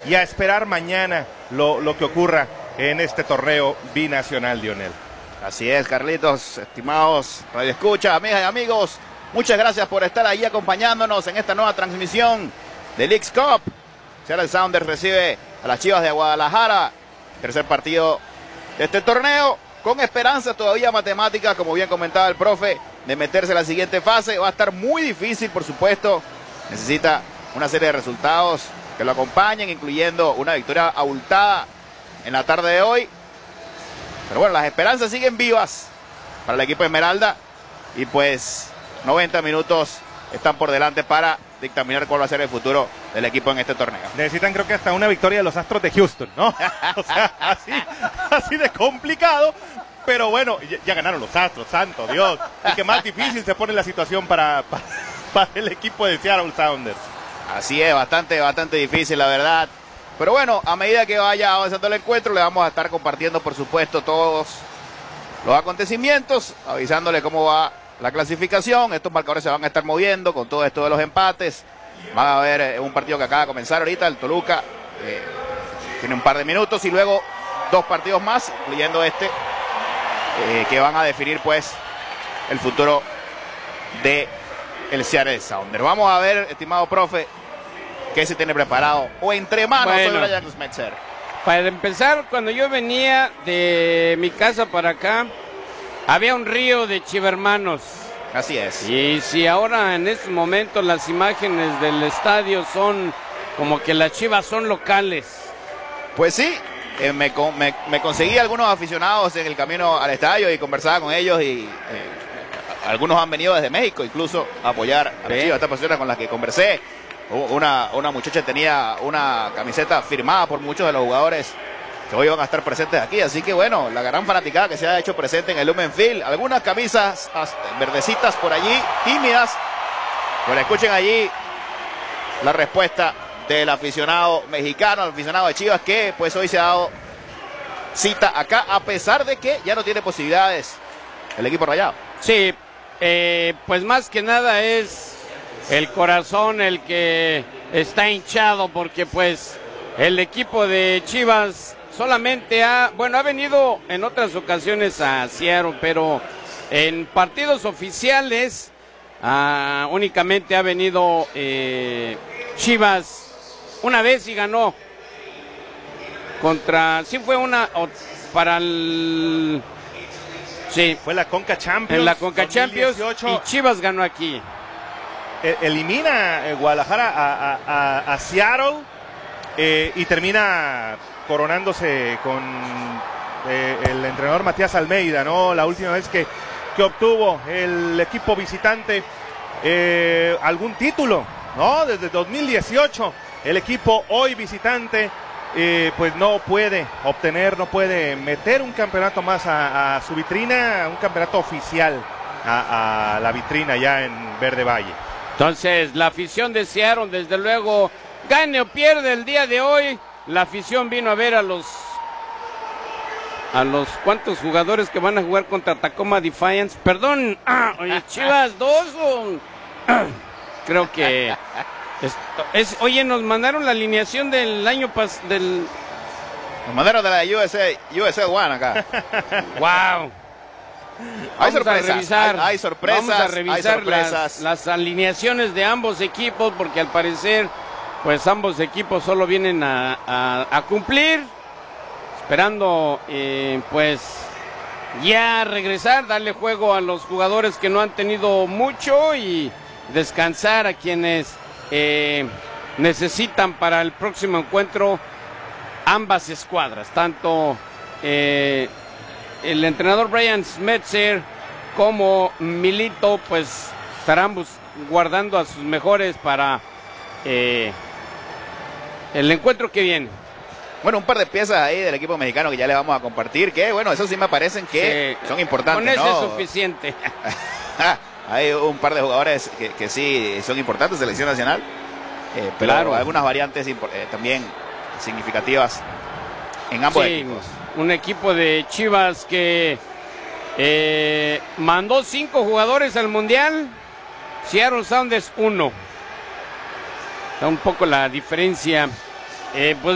y a esperar mañana lo que ocurra en este torneo binacional, Lionel. Así es, Carlitos, estimados radioescuchas, amigas y amigos, muchas gracias por estar ahí acompañándonos en esta nueva transmisión de Leagues Cup. Seattle Sounders recibe a las Chivas de Guadalajara, tercer partido de este torneo, con esperanza todavía matemática, como bien comentaba el profe, de meterse a la siguiente fase. Va a estar muy difícil, por supuesto, necesita una serie de resultados que lo acompañen, incluyendo una victoria abultada en la tarde de hoy. Pero bueno, las esperanzas siguen vivas para el equipo Esmeralda y pues 90 minutos están por delante para dictaminar cuál va a ser el futuro del equipo en este torneo. Necesitan, creo que hasta una victoria de los Astros de Houston, ¿no? O sea, así de complicado, pero bueno, ya ganaron los Astros, santo Dios. Y que más difícil se pone la situación para el equipo de Seattle Sounders. Así es, bastante difícil, la verdad. Pero bueno, a medida que vaya avanzando el encuentro, le vamos a estar compartiendo, por supuesto, todos los acontecimientos, avisándole cómo va la clasificación. Estos marcadores se van a estar moviendo con todo esto de los empates. Van a ver un partido que acaba de comenzar ahorita, el Toluca, tiene un par de minutos, y luego 2 partidos más, incluyendo este, que van a definir pues el futuro de el Seattle Sounders. Vamos a ver, estimado profe, ¿qué se tiene preparado o entre manos de Brian Schmetzer? Para empezar, cuando yo venía de mi casa para acá, había un río de chivermanos. Así es. Y si ahora en estos momentos las imágenes del estadio son como que las Chivas son locales. Pues sí, me conseguí algunos aficionados en el camino al estadio y conversaba con ellos y algunos han venido desde México incluso a apoyar a las Chivas, estas personas con las que conversé. Una muchacha tenía una camiseta firmada por muchos de los jugadores que hoy van a estar presentes aquí, así que bueno, la gran fanaticada que se ha hecho presente en el Lumen Field, algunas camisas verdecitas por allí, tímidas, pero escuchen allí la respuesta del aficionado mexicano, el aficionado de Chivas, que pues hoy se ha dado cita acá, a pesar de que ya no tiene posibilidades el equipo rayado. Sí, pues más que nada es el corazón el que está hinchado, porque pues el equipo de Chivas solamente ha venido en otras ocasiones a Seattle, pero en partidos oficiales únicamente ha venido Chivas una vez y ganó contra, sí fue una para el, sí, fue la Conca Champions, en la Conca 2018. Champions, y Chivas ganó aquí. Elimina Guadalajara a Seattle y termina coronándose con el entrenador Matías Almeida, ¿no? La última vez que obtuvo el equipo visitante algún título, ¿no? Desde 2018 el equipo hoy visitante pues no puede meter un campeonato más a su vitrina, un campeonato oficial a la vitrina ya en Verde Valle. Entonces la afición de Seattle, desde luego, gane o pierde el día de hoy, la afición vino a ver a los cuantos jugadores que van a jugar contra Tacoma Defiance. Perdón, oye, Chivas 2 creo que oye, nos mandaron la alineación del año pasado, nos mandaron de la USA One acá. Wow. Hay sorpresas, hay sorpresas. Vamos a revisar sorpresas. las alineaciones de ambos equipos, porque al parecer pues ambos equipos solo vienen a cumplir, esperando pues ya regresar, darle juego a los jugadores que no han tenido mucho y descansar a quienes necesitan para el próximo encuentro ambas escuadras, tanto el entrenador Brian Schmetzer como Milito pues estarán guardando a sus mejores para el encuentro que viene. Bueno, un par de piezas ahí del equipo mexicano que ya le vamos a compartir, que bueno, eso sí me parecen que son importantes, con eso ¿no? es suficiente. Hay un par de jugadores que sí son importantes, selección nacional, pero claro, algunas variantes también significativas en ambos equipos. Un equipo de Chivas que mandó 5 jugadores al Mundial, Seattle Sounders 1. Está un poco la diferencia. Pues